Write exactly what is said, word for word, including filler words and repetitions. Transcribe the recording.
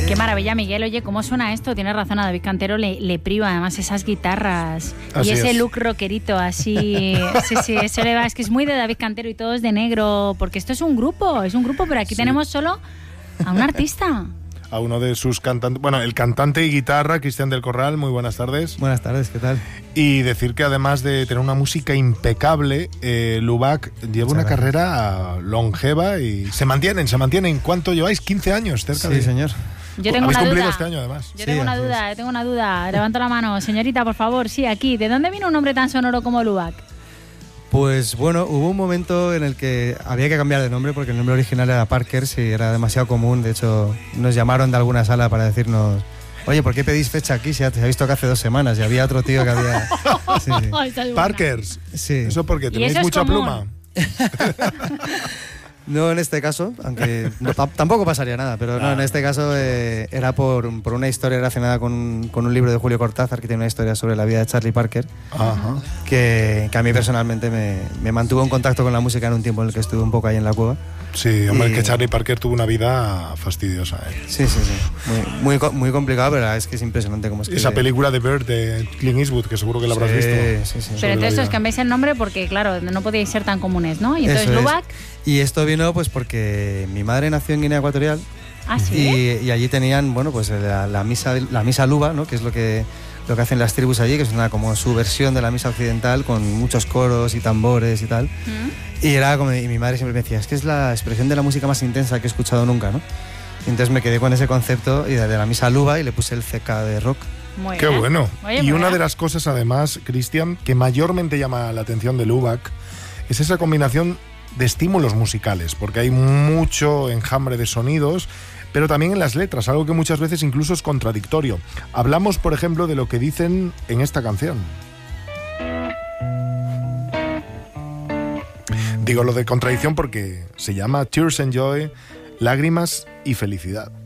Qué maravilla, Miguel. Oye, ¿cómo suena esto? Tienes razón, a David Cantero le, le priva además esas guitarras así y ese es. look rockerito así. Sí, sí, eso le va. Es que es muy de David Cantero y todo es de negro, porque esto es un grupo, es un grupo, pero aquí sí. tenemos solo a un artista. A uno de sus cantantes, bueno, el cantante y guitarra, Cristian del Corral, muy buenas tardes. Buenas tardes, ¿qué tal? Y decir que además de tener una música impecable, eh, Lubac lleva Muchas una gracias. carrera longeva y se mantienen, se mantienen. ¿Cuánto lleváis? quince años, cerca Sí, de... señor. Yo tengo Habéis una cumplido duda. este año, además. Yo Sí, tengo una así duda, yo tengo una duda. Levanto la mano. Señorita, por favor, sí, aquí. ¿De dónde vino un nombre tan sonoro como Lubac? Pues bueno, hubo un momento en el que había que cambiar de nombre porque el nombre original era Parkers y era demasiado común. De hecho, nos llamaron de alguna sala para decirnos: oye, ¿por qué pedís fecha aquí? Si se ha visto que hace dos semanas y había otro tío que había... Sí, sí. Ay, está buena. Parkers. Sí. ¿Eso porque ¿Y tenéis eso es mucha común? pluma? No en este caso, aunque no, t- tampoco pasaría nada, pero no, en este caso eh, era por, por una historia relacionada con, con un libro de Julio Cortázar que tiene una historia sobre la vida de Charlie Parker, Ajá. que, que a mí personalmente me, me mantuvo en contacto con la música en un tiempo en el que estuve un poco ahí en la cueva. Sí, hombre, Y- que Charlie Parker tuvo una vida fastidiosa. ¿eh? Sí, sí, sí. Muy, muy, co- muy complicado, pero es que es impresionante cómo es que... Esa película de Bird de Clint Eastwood, que seguro que la habrás Sí, visto. sí, sí. Pero Sobre entonces la os vida. cambiáis el nombre porque, claro, no podíais ser tan comunes, ¿no? Y entonces Eso es. Lubac... Y esto vino pues porque mi madre nació en Guinea Ecuatorial. Ah, sí. Y, y allí tenían, bueno, pues la, la misa la misa luba, ¿no? Que es lo que lo que hacen las tribus allí, que es una como su versión de la misa occidental con muchos coros y tambores y tal. ¿Mm? Y era como y mi madre siempre me decía, es que es la expresión de la música más intensa que he escuchado nunca, ¿no? Y entonces me quedé con ese concepto y de, de la misa luba y le puse el C K de rock. Muy Qué bien. bueno. Oye, y pues una mira. de las cosas, además, Cristian, que mayormente llama la atención de Lubac es esa combinación de estímulos musicales, porque hay mucho enjambre de sonidos, pero también en las letras, algo que muchas veces incluso es contradictorio. Hablamos, por ejemplo, de lo que dicen en esta canción. Digo lo de contradicción porque se llama Tears and Joy, lágrimas y felicidad.